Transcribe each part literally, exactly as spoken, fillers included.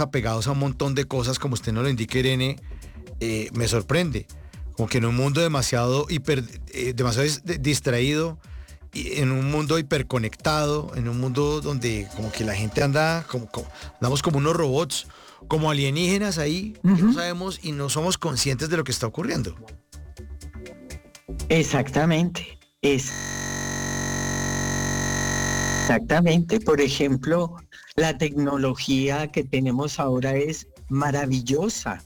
apegados a un montón de cosas, como usted nos lo indica, Irene, eh, me sorprende. Como que en un mundo demasiado hiper, eh, demasiado dis- distraído, y en un mundo hiperconectado, en un mundo donde como que la gente anda, como, como- andamos como unos robots, como alienígenas ahí, que no Ujú. sabemos y no somos conscientes de lo que está ocurriendo. Exactamente. Es exactamente. Por ejemplo, la tecnología que tenemos ahora es maravillosa,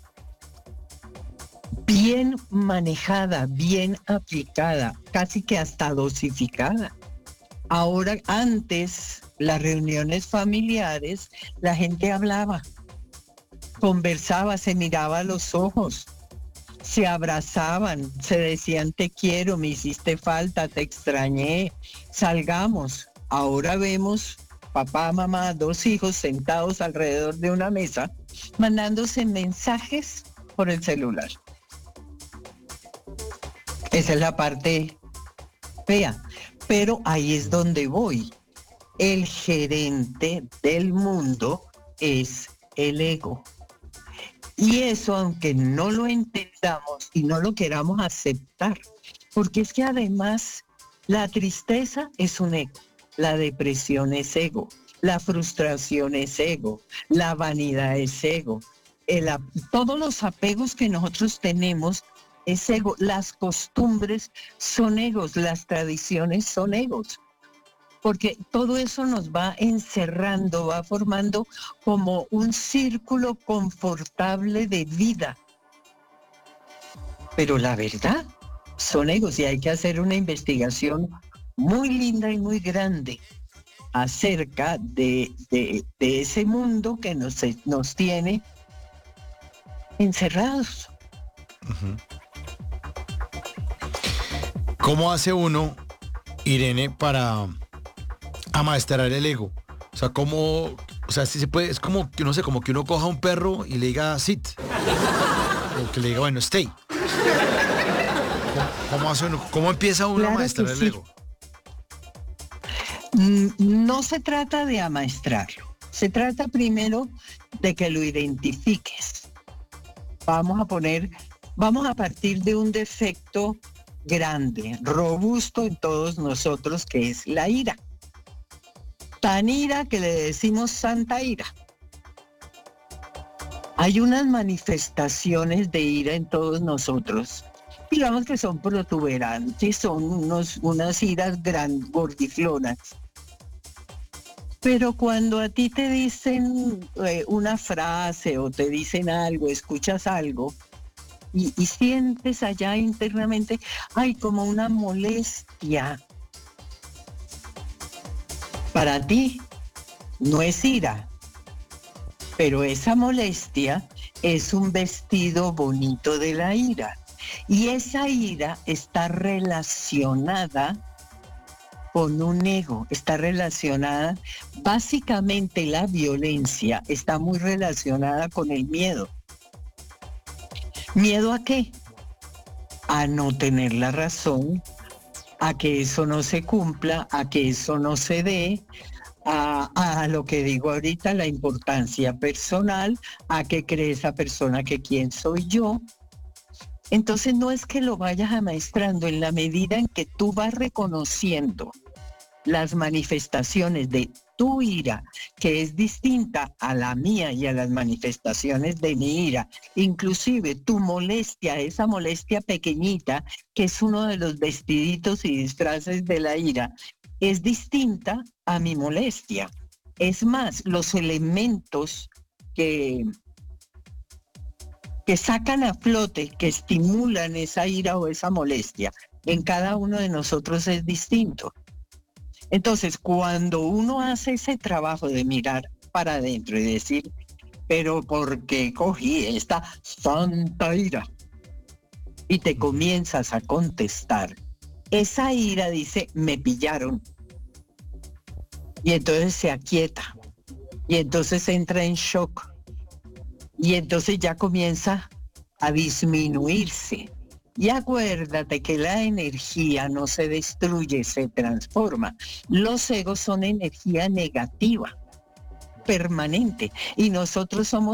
bien manejada, bien aplicada, casi que hasta dosificada. Ahora, antes, las reuniones familiares, la gente hablaba, conversaba, se miraba a los ojos, se abrazaban, se decían te quiero, me hiciste falta, te extrañé, salgamos. Ahora vemos papá, mamá, dos hijos sentados alrededor de una mesa, mandándose mensajes por el celular. Esa es la parte fea, pero ahí es donde voy. El gerente del mundo es el ego. Y eso, aunque no lo entendamos y no lo queramos aceptar, porque es que además la tristeza es un ego, la depresión es ego, la frustración es ego, la vanidad es ego, el, todos los apegos que nosotros tenemos es ego, las costumbres son egos, las tradiciones son egos. Porque todo eso nos va encerrando, va formando como un círculo confortable de vida. Pero la verdad, son egos y hay que hacer una investigación muy linda y muy grande acerca de, de, de ese mundo que nos, nos tiene encerrados. Uh-huh. ¿Cómo hace uno, Irene, para amaestrar el ego? O sea, ¿cómo, o sea, si se puede, es como que no sé, como que uno coja a un perro y le diga sit, o que le diga, bueno, stay. ¿Cómo, cómo hace uno, cómo empieza uno Claro a amaestrar que el sí. ego? No se trata de amaestrarlo, se trata primero de que lo identifiques. Vamos a poner, vamos a partir de un defecto grande, robusto en todos nosotros, que es la ira. Tan ira que le decimos santa ira. Hay unas manifestaciones de ira en todos nosotros. Digamos que son protuberantes, son unos, unas iras gran, gordiflonas. Pero cuando a ti te dicen eh, una frase o te dicen algo, escuchas algo y, y sientes allá internamente, hay como una molestia. Para ti no es ira, pero esa molestia es un vestido bonito de la ira. Y esa ira está relacionada con un ego, está relacionada, básicamente la violencia está muy relacionada con el miedo. ¿Miedo a qué? A no tener la razón, a que eso no se cumpla, a que eso no se dé, a, a lo que digo ahorita, la importancia personal, a que cree esa persona que quién soy yo. Entonces no es que lo vayas amaestrando en la medida en que tú vas reconociendo las manifestaciones de tu ira, que es distinta a la mía y a las manifestaciones de mi ira, inclusive tu molestia, esa molestia pequeñita, que es uno de los vestiditos y disfraces de la ira, es distinta a mi molestia. Es más, los elementos que, que sacan a flote, que estimulan esa ira o esa molestia, en cada uno de nosotros es distinto. Entonces, cuando uno hace ese trabajo de mirar para adentro y decir, pero ¿por qué cogí esta santa ira? Y te comienzas a contestar, esa ira dice, me pillaron. Y entonces se aquieta. Y entonces entra en shock. Y entonces ya comienza a disminuirse. Y acuérdate que la energía no se destruye, se transforma. Los egos son energía negativa. permanente y nosotros somos